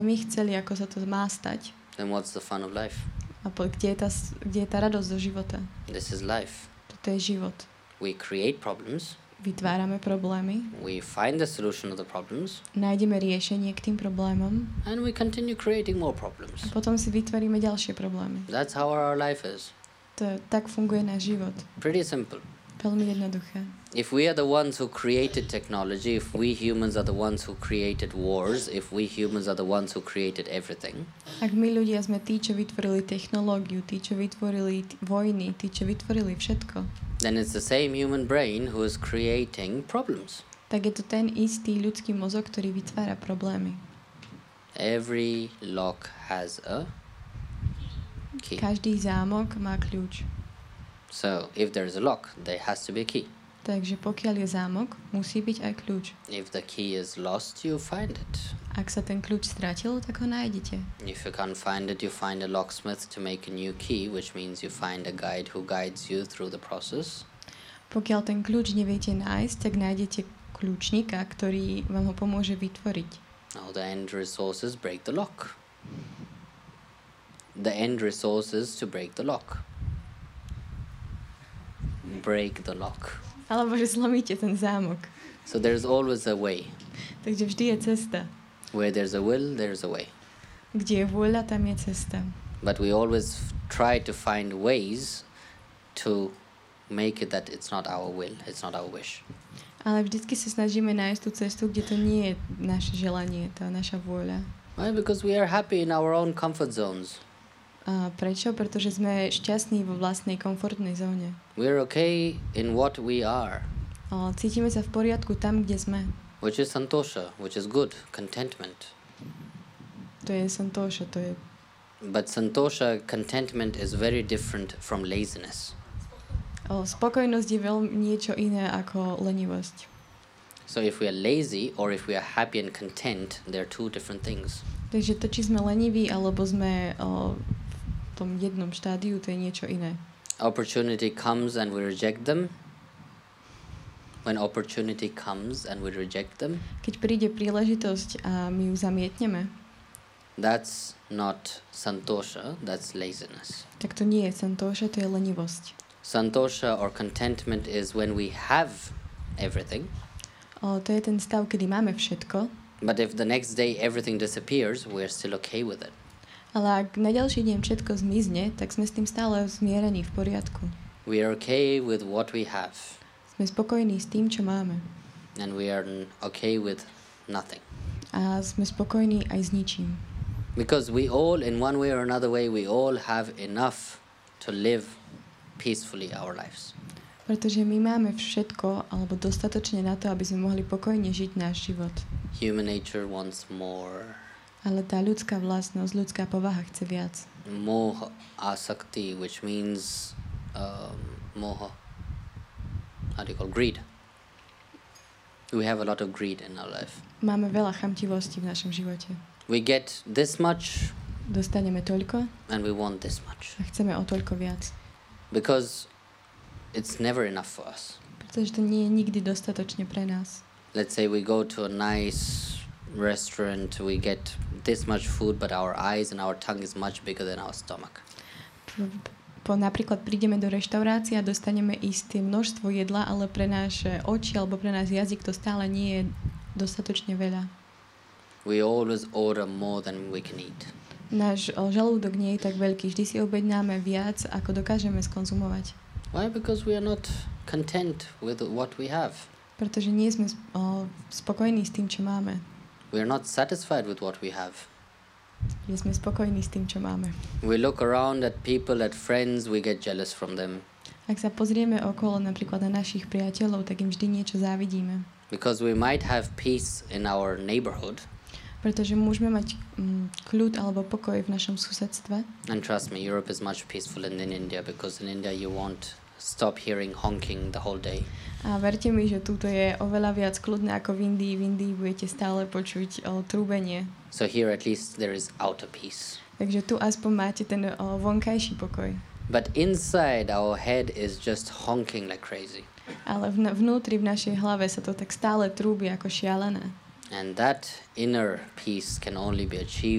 my chceli, ako sa to má stať. then what's the fun of life? A kde je tá radosť do života? This is life. Toto je život. We create problems. Vytvárame problémy. We find the solution of the problems. Nájdeme riešenie k tým problémom. And we continue creating more problems. A potom si vytvoríme ďalšie problémy. That's how our life is. Tak funguje náš život. Pretty simple. Veľmi jednoduché. If we are the ones who created technology, if we humans are the ones who created wars, if we humans are the ones who created everything, Ak my ľudia sme tí, čo vytvorili technológiu, tí, čo vytvorili vojny, tí, čo vytvorili všetko, then it's the same human brain who is creating problems. tak je to ten istý ľudský mozog, ktorý vytvára problémy. Every lock has a key. Každý zámok má kľúč. So, if there is a lock, there has to be a key. Takže pokiaľ je zámok, musí byť aj kľúč. If the key is lost, you find it. Ak sa ten kľúč stratil, tak ho nájdete. If you can't find it, you find a locksmith to make a new key, which means you find a guide who guides you through the process. Pokiaľ ten kľúč neviete nájsť, tak nájdete kľúčnika, ktorý vám ho pomôže vytvoriť. Now the end resource is break the lock. The end resource is to break the lock. Break the lock. Alebo že zlomíte ten zámok. So there's always a way. Takže vždy je cesta. Where there's a will, there's a way. Kde je vôľa, tam je cesta. But we always try to find ways to make it that it's not our will, it's not our wish. Ale vždycky sa snažíme nájsť tú cestu, kde to nie je naše želanie, tá naša vôľa. Why? Because we are happy in our own comfort zones. A prečo? Pretože sme šťastní vo vlastnej komfortnej zóne. We're okay in what we are. Cítime sa v poriadku tam, kde sme. Which is santosha, which is good, contentment. To je santosha, to je... But santosha, contentment is very different from laziness. Spokojnosť je veľmi niečo iné ako lenivosť. So if we are lazy or if we are happy and content, they're two different things. Takže to, či sme leniví, alebo sme v tom jednom štádiu, to je niečo iné. Opportunity comes and we reject them. When opportunity comes and we reject them, Keď príde príležitosť a my ju zamietneme, that's not santosha, that's laziness. tak to nie je santosha, to je lenivosť. Santosha or contentment is when we have everything. To je ten stav, kedy máme všetko, But if the next day everything disappears, we're still okay with it. ale ak na ďalší deň všetko zmizne, tak sme s tým stále zmierení, v poriadku. We are okay with what we have. Sme spokojní s tým, čo máme. And we are okay with nothing. A sme spokojní aj s ničím. Because we all, in one way or another way, we all have enough to live peacefully our lives. Pretože my máme všetko, alebo dostatočne na to, aby sme mohli pokojne žiť náš život. Human nature wants more. Ale tá ľudská vlastnosť, ľudská povaha chce viac. Moha asakti, which means moha. How do you call greed? We have a lot of greed in our life. Máme veľa chamtivosti v našom živote. We get this much Dostaneme toľko and we want this much. a chceme o toľko viac. Because it's never enough for us. Pretože to nie je nikdy dostatočne pre nás. Let's say we go to a nice restaurant, we get this much food, but our eyes and our tongue is much bigger than our stomach. Napríklad prídeme do reštaurácie a dostaneme isté množstvo jedla, ale pre naše oči alebo pre náš jazyk to stále nie je dostatočne veľa. We always order more than we can eat. Náš žalúdok nie je tak veľký. Vždy si objednáme viac, ako dokážeme skonzumovať. Why? Because we are not content with what we have. Pretože nie sme spokojní s tým, čo máme. We are not satisfied with what we have. Nie sme spokojní s tým, čo máme. We look around at people, at friends, we get jealous from them. Ak sa pozrieme okolo napríklad na našich priateľov, tak im vždy niečo závidíme. Because we might have peace in our neighborhood. Pretože môžeme mať kľud alebo pokoj v našom susedstve. And trust me, Europe is much peaceful than in India, because in India you won't stop hearing honking the whole day. A verte mi, že túto je oveľa viac kľudné ako v Indii. V Indii budete stále počuť trúbenie. So here at least there is outer peace. Takže tu aspoň máte ten vonkajší pokoj. But inside our head is just honking like crazy. Ale vnútri v našej hlave sa to tak stále trúbi ako šialené. And that inner peace can only be achieved